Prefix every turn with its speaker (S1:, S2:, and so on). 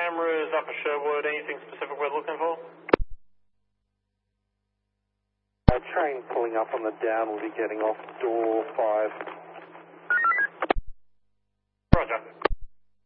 S1: cameras, Upper Sherwood, anything specific we're looking for?
S2: Train pulling up on the down will be getting off door 5.